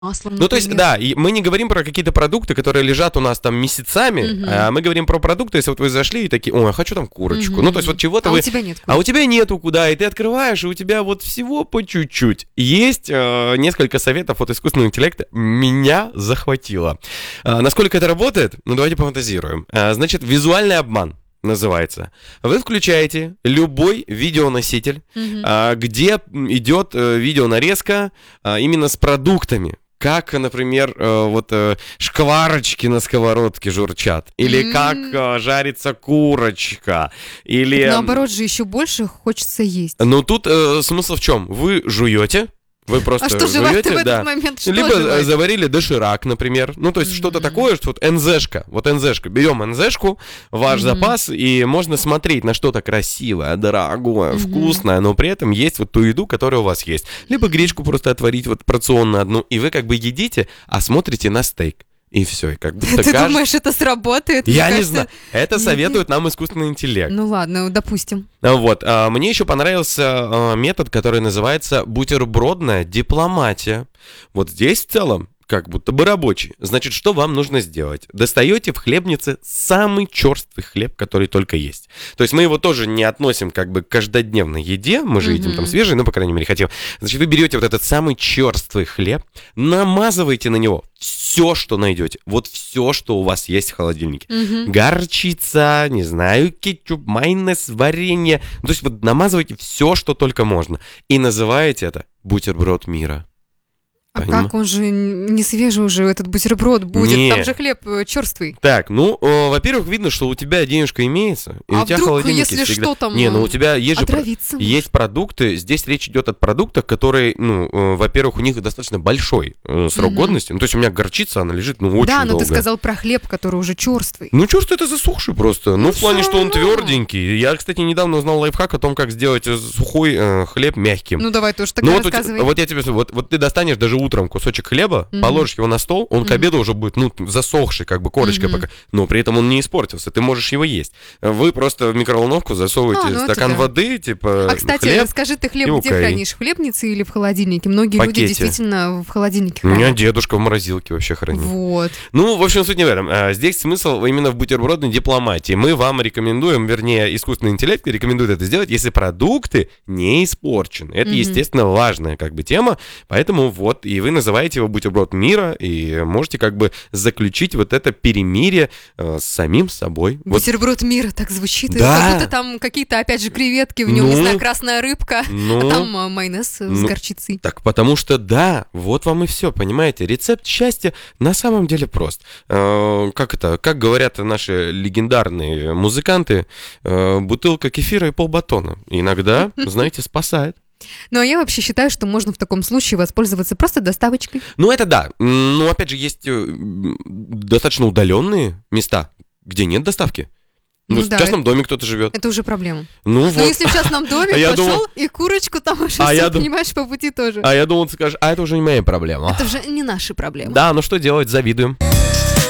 маслом, Ну, то есть, например. да, и мы не говорим про какие-то продукты, которые лежат у нас там месяцами, а мы говорим про продукты, если вот вы зашли и такие, ой, я хочу там курочку. Ну, то есть вот чего-то А вы... у тебя нет А у тебя нету куда, и ты открываешь, и у тебя вот всего по чуть-чуть. Есть несколько советов от искусственного интеллекта. Меня захватило. Насколько это работает? Ну, давайте пофантазируем. Значит, визуальный обман называется. Вы включаете любой видеоноситель, где идет видеонарезка именно с продуктами. Как, например, шкварочки на сковородке журчат. Или как жарится курочка. Или... Наоборот же еще больше хочется есть. Ну, тут смысл в чем? Вы жуете. Вы просто А что жуете, жевать в да. этот момент? Что Либо жевать? заварили доширак, например. Ну, то есть что-то такое, что вот НЗшка. Вот НЗшка. Берем НЗшку, ваш запас, и можно смотреть на что-то красивое, дорогое, вкусное, но при этом есть вот ту еду, которая у вас есть. Либо гречку просто отварить вот порционно одну, и вы как бы едите, а смотрите на стейк. И все, и как будто Ты думаешь, это сработает? Я Мне не кажется, знаю. Это советует нам искусственный интеллект. Ну ладно, допустим. Вот. Мне еще понравился метод, который называется бутербродная дипломатия. Вот здесь в целом как будто бы рабочий. Значит, что вам нужно сделать? Достаете в хлебнице самый черствый хлеб, который только есть. То есть мы его тоже не относим как бы к каждодневной еде, мы же едим там свежий, ну, по крайней мере, хотим. Значит, вы берете вот этот самый черствый хлеб, намазываете на него все, что найдете. Вот все, что у вас есть в холодильнике. Горчица, не знаю, кетчуп, майонез, варенье. То есть вот намазывайте все, что только можно. И называете это бутерброд мира. А как он же не свежий уже, этот бутерброд будет? Не. Там же хлеб черствый. Так, ну, во-первых, видно, что у тебя денежка имеется, и А у тебя вдруг, холодильник если всегда... что, там Не, ну у тебя есть же отравиться есть продукты, здесь речь идет о продуктах, которые, ну, во-первых, у них достаточно большой срок годности. Ну, то есть у меня горчица, она лежит, ну, очень Да, но долго. ты сказал про хлеб, который уже черствый. Ну, черствый это засохший просто. Ну, в плане, всё что он равно. тверденький. Я, кстати, недавно узнал лайфхак о том, как сделать сухой хлеб мягким. Ну давай тоже Ну тогда вот, рассказывай. вот я тебе вот ты достанешь даже утром кусочек хлеба, положишь его на стол, он к обеду уже будет, ну, засохший, как бы корочка пока, но при этом он не испортился, ты можешь его есть. Вы просто в микроволновку засовываете ну это стакан да. воды, типа А, кстати, хлеб. скажи, ты и хлеб где укорей. хранишь? В хлебнице или в холодильнике? Многие люди пакете. действительно в холодильнике У меня хранят. дедушка в морозилке вообще хранит. Вот. Ну, в общем, суть не в этом. Здесь смысл именно в бутербродной дипломатии. Мы вам рекомендуем, вернее, искусственный интеллект рекомендует это сделать, если продукты не испорчены. Это, естественно, важная как бы тема, поэтому вот, и вы называете его бутерброд мира, и можете как бы заключить вот это перемирие с самим собой. Вот. Бутерброд мира так звучит. Да. Как будто там какие-то, опять же, креветки в нем, не Ну. знаю, красная рыбка, Ну. а там майонез с Ну. горчицей. Так, потому что, да, вот вам и все, понимаете? Рецепт счастья на самом деле прост. Как говорят наши легендарные музыканты, бутылка кефира и полбатона. Иногда, знаете, спасает. Но я вообще считаю, что можно в таком случае воспользоваться просто доставочкой. Ну, это да. Ну, опять же, есть достаточно удаленные места, где нет доставки. Ну, Ну в да, частном доме кто-то живет. Это уже проблема. Ну, Но вот. если в частном доме А я пошел думал- и курочку там уже А все, я дум- понимаешь, по пути тоже. А я думал, ты скажешь, а это уже не моя проблема. Это уже не наши проблемы. Да, ну что делать, завидуем.